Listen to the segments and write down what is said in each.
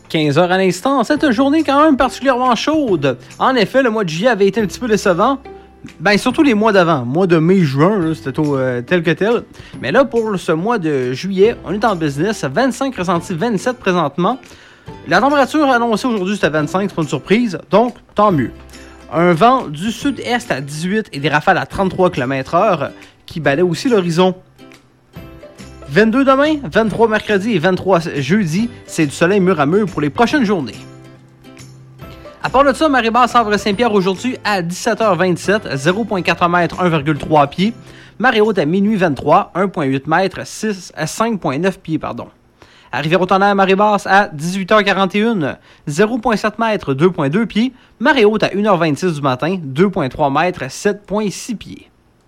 15h à l'instant, cette journée quand même particulièrement chaude. En effet, le mois de juillet avait été un petit peu décevant. Ben, surtout les mois d'avant. Mois de mai, juin, c'était tel que tel. Mais là, pour ce mois de juillet, on est en business. 25 ressenti, 27 présentement. La température annoncée aujourd'hui, c'était 25, c'est pas une surprise. Donc, tant mieux. Un vent du sud-est à 18 et des rafales à 33 km/h qui balaient aussi l'horizon. 22 demain, 23 mercredi et 23 jeudi, c'est du soleil mur à mur pour les prochaines journées. À part de ça, marée basse Havre-Saint-Pierre aujourd'hui à 17h27, 0.4 m, 1,3 pieds. Marée haute à minuit 23, 1.8 m, 5.9 pieds, pardon. À Rivière-au-Tonnerre, marée basse à 18h41, 0.7 m, 2.2 pieds. Marée haute à 1h26 du matin, 2.3 m, 7.6 pieds.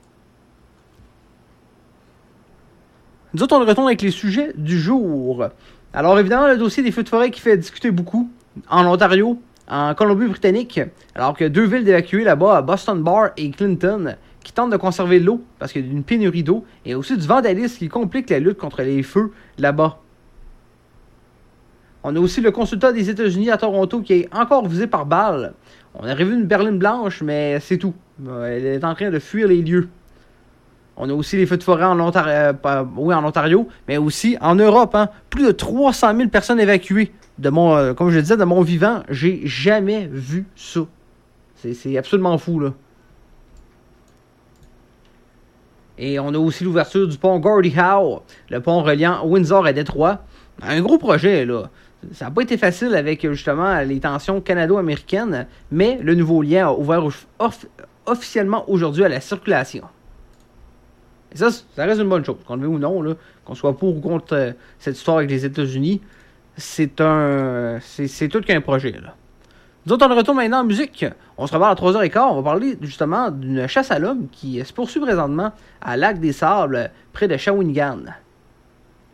Nous autres, on retourne avec les sujets du jour. Alors, évidemment, le dossier des feux de forêt qui fait discuter beaucoup en Ontario, en Colombie-Britannique, alors que 2 villes d'évacuer là-bas, Boston Bar et Clinton, qui tentent de conserver l'eau parce qu'il y a une pénurie d'eau, et aussi du vandalisme qui complique la lutte contre les feux là-bas. On a aussi le consulat des États-Unis à Toronto qui est encore visé par balles. On a revu une berline blanche, mais c'est tout. Elle est en train de fuir les lieux. On a aussi les feux de forêt en Ontario, mais aussi en Europe. Plus de 300 000 personnes évacuées. Comme je le disais, de mon vivant, j'ai jamais vu ça. C'est absolument fou, là. Et on a aussi l'ouverture du pont Gordie Howe, le pont reliant Windsor à Détroit. Un gros projet, là. Ça n'a pas été facile avec, justement, les tensions canado-américaines, mais le nouveau lien a ouvert officiellement aujourd'hui à la circulation. Et ça reste une bonne chose, qu'on le veuille ou non, là, qu'on soit pour ou contre cette histoire avec les États-Unis, c'est tout qu'un projet, là. Nous autres, on retourne maintenant en musique. On se revoit à 3h15. On va parler justement d'une chasse à l'homme qui se poursuit présentement à Lac des Sables, près de Shawinigan.